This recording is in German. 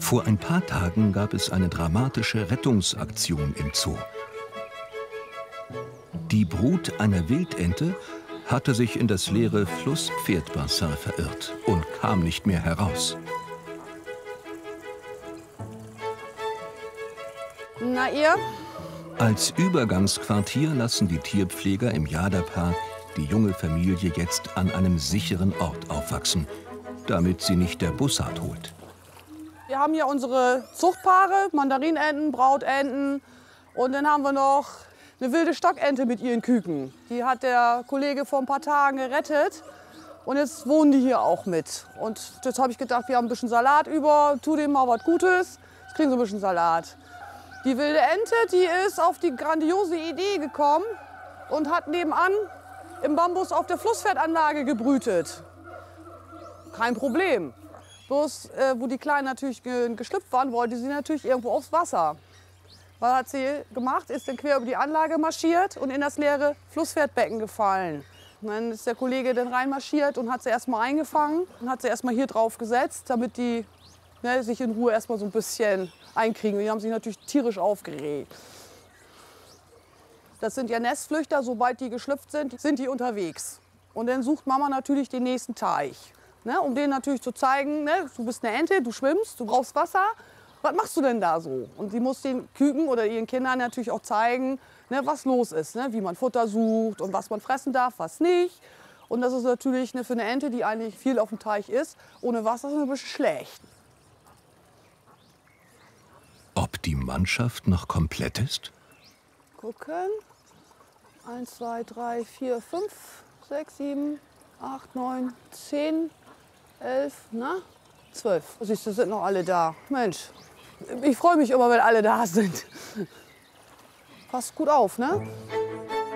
Vor ein paar Tagen gab es eine dramatische Rettungsaktion im Zoo. Die Brut einer Wildente hatte sich in das leere Flusspferdbassin verirrt und kam nicht mehr heraus. Na ihr? Als Übergangsquartier lassen die Tierpfleger im Jada-Park die junge Familie jetzt an einem sicheren Ort aufwachsen, damit sie nicht der Bussard holt. Wir haben hier unsere Zuchtpaare, Mandarinenten, Brautenten. Und dann haben wir noch eine wilde Stockente mit ihren Küken. Die hat der Kollege vor ein paar Tagen gerettet. Und jetzt wohnen die hier auch mit. Und jetzt habe ich gedacht, wir haben ein bisschen Salat über, tu dem mal was Gutes. Jetzt kriegen sie ein bisschen Salat. Die wilde Ente, die ist auf die grandiose Idee gekommen und hat nebenan im Bambus auf der Flusspferdanlage gebrütet. Kein Problem. Bloß, wo die Kleinen natürlich geschlüpft waren, wollte sie natürlich irgendwo aufs Wasser. Was hat sie gemacht? Ist dann quer über die Anlage marschiert und in das leere Flusspferdbecken gefallen. Und dann ist der Kollege dann reinmarschiert und hat sie erst mal eingefangen und hat sie erst mal hier drauf gesetzt, damit die sich in Ruhe erst mal so ein bisschen einkriegen. Und die haben sich natürlich tierisch aufgeregt. Das sind ja Nestflüchter, sobald die geschlüpft sind die unterwegs. Und dann sucht Mama natürlich den nächsten Teich. Ne, um denen natürlich zu zeigen, ne, du bist eine Ente, du schwimmst, du brauchst Wasser. Was machst du denn da so? Und sie muss den Küken oder ihren Kindern natürlich auch zeigen, ne, was los ist, ne, wie man Futter sucht und was man fressen darf, was nicht. Und das ist natürlich für eine Ente, die eigentlich viel auf dem Teich ist, ohne Wasser ist es ein bisschen schlecht. Ob die Mannschaft noch komplett ist? Gucken. 1, 2, 3, 4, 5, 6, 7, 8, 9, 10, 11, 12. Siehst du, sind noch alle da. Mensch, ich freue mich immer, wenn alle da sind. Passt gut auf, ne?